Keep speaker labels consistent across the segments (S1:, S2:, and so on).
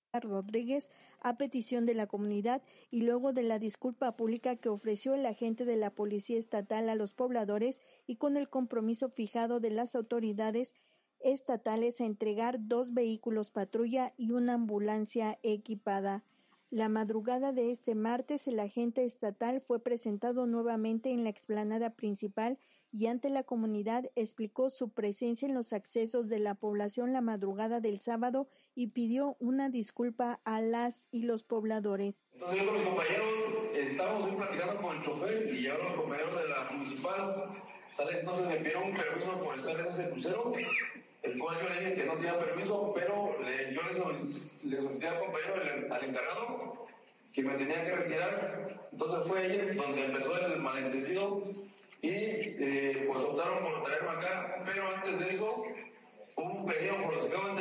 S1: Rodríguez a petición de la comunidad y luego de la disculpa pública que ofreció el agente de la Policía Estatal a los pobladores y con el compromiso fijado de las autoridades estatales a entregar 2 vehículos patrulla y una ambulancia equipada. La madrugada de este martes, el agente estatal fue presentado nuevamente en la explanada principal y ante la comunidad explicó su presencia en los accesos de la población la madrugada del sábado y pidió una disculpa a las y los pobladores.
S2: Entonces yo con mis compañeros estábamos ahí platicando con el chofer y llegaron los compañeros de la municipal, ¿sale? Entonces me pidieron un permiso por estar en ese crucero, el cual yo le dije que no tenía permiso, pero yo le solicité al compañero, al encargado, que me tenía que retirar. Entonces fue ahí donde empezó el malentendido y pues optaron por traerme acá, pero antes de eso hubo un pequeño forcejeo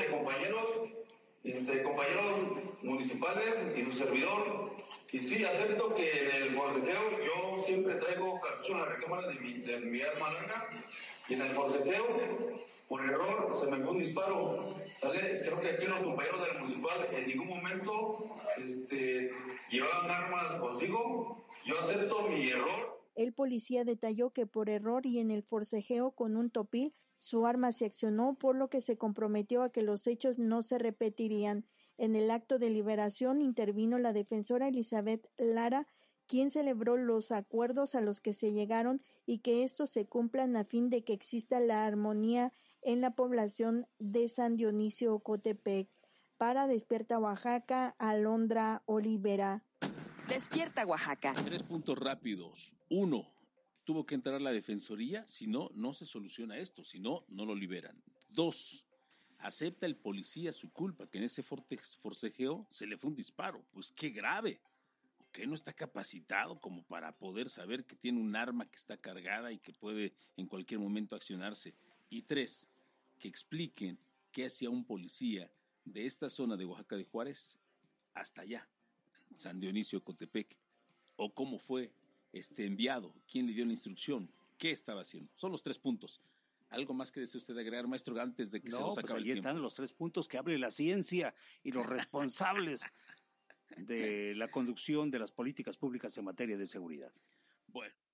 S2: entre compañeros municipales y su servidor. Y sí, acepto que en el forcejeo yo siempre traigo cartucho en la recámara de mi arma larga, y en el forcejeo, por error, se me fue un disparo, ¿sale? Creo que aquí los compañeros del municipal en ningún momento llevaban armas consigo. Yo acepto mi error.
S1: El policía detalló que por error y en el forcejeo con un topil, su arma se accionó, por lo que se comprometió a que los hechos no se repetirían. En el acto de liberación intervino la defensora Elizabeth Lara, quien celebró los acuerdos a los que se llegaron y que estos se cumplan a fin de que exista la armonía en la población de San Dionisio Ocotepec. Para Despierta Oaxaca, Alondra Olivera.
S3: Despierta Oaxaca.
S4: 3 puntos rápidos. 1. Tuvo que entrar la defensoría, si no, no se soluciona esto, si no, no lo liberan. 2. Acepta el policía su culpa, que en ese forcejeo se le fue un disparo. Pues qué grave. Que no está capacitado como para poder saber que tiene un arma que está cargada y que puede en cualquier momento accionarse. Y 3. Que expliquen qué hacía un policía de esta zona de Oaxaca de Juárez hasta allá, San Dionisio Ocotepec, o cómo fue enviado, quién le dio la instrucción, qué estaba haciendo. Son los 3 puntos. ¿Algo más que desee usted agregar, maestro, antes de que se nos acabe el tiempo?
S5: Ahí están los 3 puntos que hable la ciencia y los responsables de la conducción de las políticas públicas en materia de seguridad.
S4: Bueno.